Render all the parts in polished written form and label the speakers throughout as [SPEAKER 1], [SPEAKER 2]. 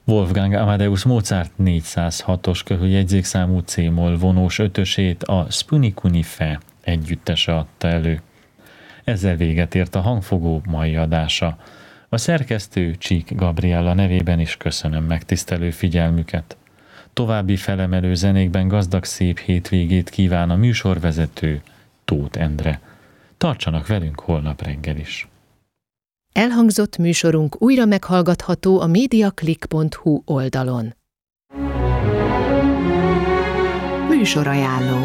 [SPEAKER 1] Wolfgang Amadeus Mozart 406-os jegyzékszámú C-moll vonós ötösét a Spunikuni Fe együttese adta elő. Ezzel véget ért a Hangfogó mai adása. A szerkesztő Csík Gabriella nevében is köszönöm megtisztelő figyelmüket. További felemelő zenékben gazdag szép hétvégét kíván a műsorvezető Tóth Endre. Tartsanak velünk holnap reggel is.
[SPEAKER 2] Elhangzott műsorunk újra meghallgatható a mediaclick.hu oldalon. Műsorajánló.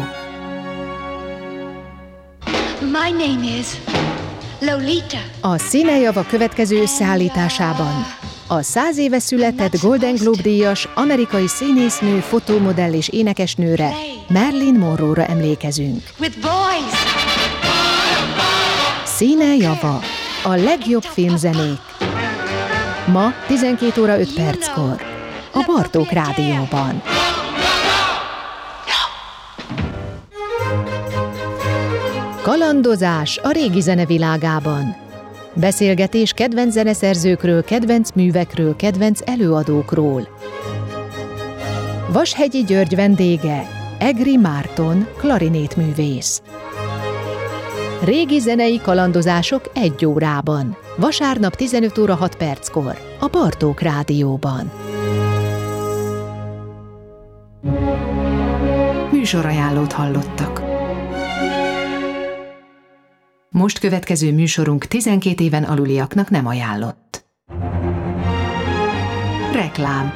[SPEAKER 3] My name is Lolita.
[SPEAKER 2] A Színejava következő összeállításában a 100 éve született Golden Globe-díjas amerikai színésznő, fotómodell és énekesnőre, Marilyn Monroe-ra emlékezünk. Színejava. A legjobb filmzenék. Ma 12 óra 5 perckor. A Bartók Rádióban. Kalandozás a régi zenevilágában. Beszélgetés kedvenc zeneszerzőkről, kedvenc művekről, kedvenc előadókról. Vashegyi György vendége, Egri Márton, klarinétművész. Régi zenei kalandozások 1 órában. Vasárnap 15 óra 6 perckor. A Bartók Rádióban. Műsorajánlót hallottak. Most következő műsorunk 12 éven aluliaknak nem ajánlott. Reklám.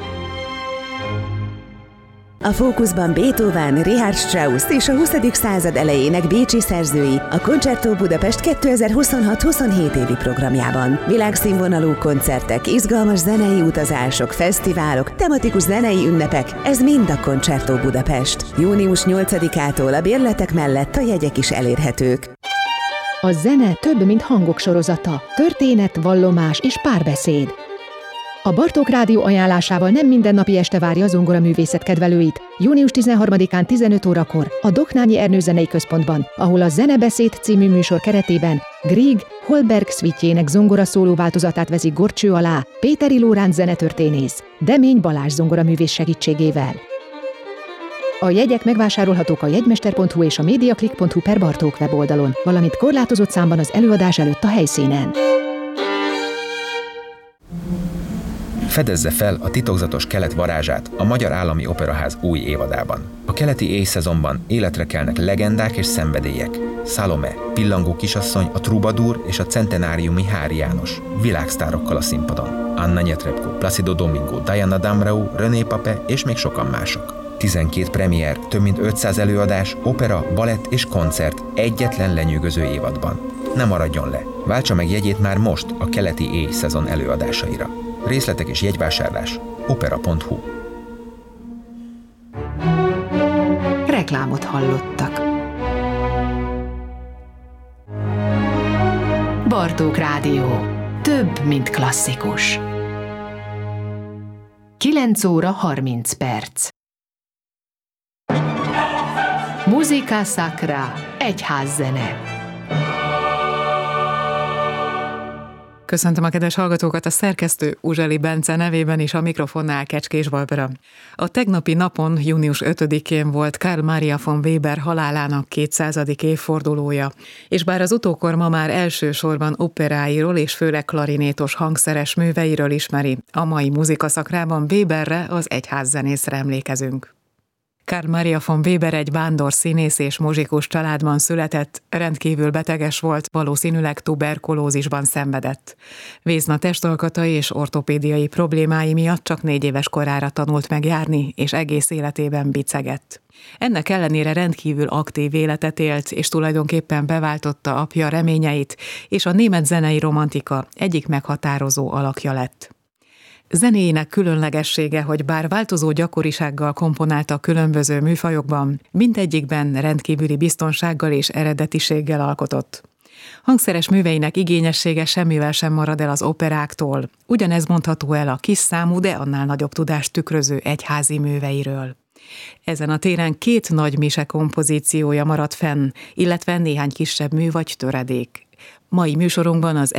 [SPEAKER 4] A fókuszban Beethoven, Richard Strauss és a 20. század elejének bécsi szerzői a Concerto Budapest 2026-27 évi programjában. Világszínvonalú koncertek, izgalmas zenei utazások, fesztiválok, tematikus zenei ünnepek, ez mind a Concerto Budapest. Június 8-ától a bérletek mellett a jegyek is elérhetők.
[SPEAKER 2] A zene több, mint hangok sorozata, történet, vallomás és párbeszéd. A Bartók Rádió ajánlásával nem mindennapi este várja a zongoraművészet kedvelőit. Június 13-án 15 órakor a Doknányi Ernő Zenei Központban, ahol a Zenebeszéd című műsor keretében Grieg Holberg szvitjének zongora szóló változatát veszik górcső alá Péteri Lóránc zenetörténész, Demény Balázs zongoraművész segítségével. A jegyek megvásárolhatók a jegymester.hu és a mediaclick.hu/Bartók weboldalon, valamint korlátozott számban az előadás előtt a helyszínen.
[SPEAKER 5] Fedezze fel a titokzatos kelet varázsát a Magyar Állami Operaház új évadában. A keleti éjszezonban életre kelnek legendák és szenvedélyek. Salome, Pillangó kisasszony, a Troubadour és a centenáriumi Hári János. Világsztárokkal a színpadon. Anna Netrebko, Placido Domingo, Diana Damrau, René Pape és még sokan mások. 12 premier, több mint 500 előadás, opera, balett és koncert egyetlen lenyűgöző évadban. Ne maradjon le! Váltsa meg jegyét már most a keleti éjszezon előadásaira. Részletek és jegyvásárlás opera.hu.
[SPEAKER 2] Reklámot hallottak. Bartók Rádió. Több, mint klasszikus. 9 óra 30 perc. Musica Sacra. Egyházzene.
[SPEAKER 6] Köszöntöm a kedves hallgatókat, a szerkesztő Uzseli Bence nevében is, a mikrofonnál Kecskés Barbara. A tegnapi napon, június 5-én volt Karl Maria von Weber halálának 200. évfordulója, és bár az utókor ma már elsősorban operáiról és főleg klarinétos hangszeres műveiről ismeri, a mai muzikaszakrában Weberre, az egyházzenészre emlékezünk. Karl Maria von Weber egy vándor színész és muzsikus családban született, rendkívül beteges volt, valószínűleg tuberkulózisban szenvedett. Vézna testalkatai és ortopédiai problémái miatt csak 4 éves korára tanult meg járni, és egész életében bicegett. Ennek ellenére rendkívül aktív életet élt, és tulajdonképpen beváltotta apja reményeit, és a német zenei romantika egyik meghatározó alakja lett. Zenéjének különlegessége, hogy bár változó gyakorisággal komponálta különböző műfajokban, mindegyikben rendkívüli biztonsággal és eredetiséggel alkotott. Hangszeres műveinek igényessége semmivel sem marad el az operáktól, ugyanez mondható el a kis számú, de annál nagyobb tudást tükröző egyházi műveiről. Ezen a téren 2 nagy mise kompozíciója maradt fenn, illetve néhány kisebb mű vagy töredék. Mai műsorunkban az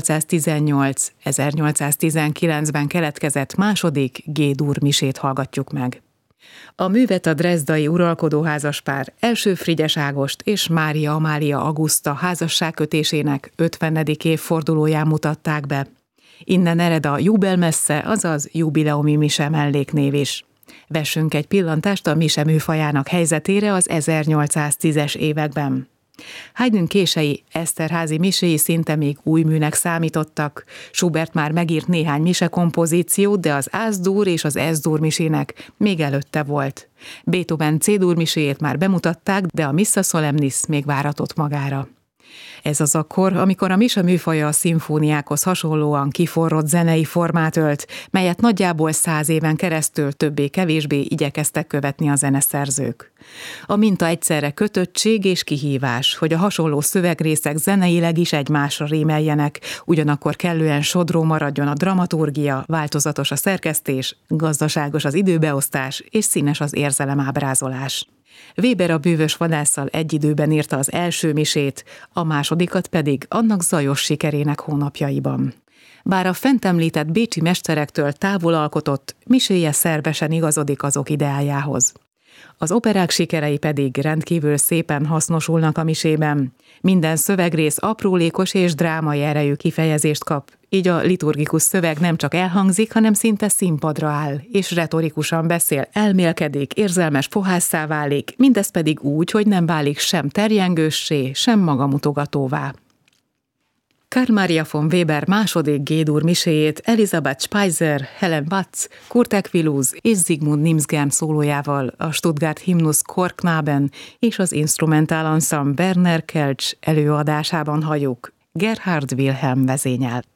[SPEAKER 6] 1818-1819-ben keletkezett második G-dur misét hallgatjuk meg. A művet a drezdai uralkodóházaspár első Frigyes Ágost és Mária Amália Auguszta házasságkötésének 50. évfordulóján mutatták be. Innen ered a jubelmesse, azaz jubileumi mise melléknév is. Vessünk egy pillantást a mise műfajának helyzetére az 1810-es években. Haydn kései Eszterházy miséi szinte még új műnek számítottak. Schubert már megírt néhány misekompozíciót, de az As-dur és az Es-dur misének még előtte volt. Beethoven C-dur miséjét már bemutatták, de a Missa Solemnis még váratott magára. Ez az akkor, amikor a mise műfaja a szimfóniákhoz hasonlóan kiforrott zenei formát ölt, melyet nagyjából 100 éven keresztül többé-kevésbé igyekeztek követni a zeneszerzők. A minta egyszerre kötöttség és kihívás, hogy a hasonló szövegrészek zeneileg is egymásra rímeljenek, ugyanakkor kellően sodró maradjon a dramaturgia, változatos a szerkesztés, gazdaságos az időbeosztás és színes az érzelemábrázolás. Weber a bűvös vadásszal egy időben írta az első misét, a másodikat pedig annak zajos sikerének hónapjaiban. Bár a fent említett bécsi mesterektől távol alkotott, miséje szervesen igazodik azok ideájához. Az operák sikerei pedig rendkívül szépen hasznosulnak a misében. Minden szövegrész aprólékos és drámai erejű kifejezést kap, így a liturgikus szöveg nem csak elhangzik, hanem szinte színpadra áll, és retorikusan beszél, elmélkedik, érzelmes fohásszá válik, mindez pedig úgy, hogy nem válik sem terjengőssé, sem magamutogatóvá. Carl Maria von Weber második G-dur miséjét Elisabeth Speiser, Helen Watts, Kurt Equiluz és Zsigmund Nimsgern szólójával, a Stuttgart Hymnus Chorknaben és az Instrumental Ensemble Berner Kelch előadásában halljuk. Gerhard Wilhelm vezényel.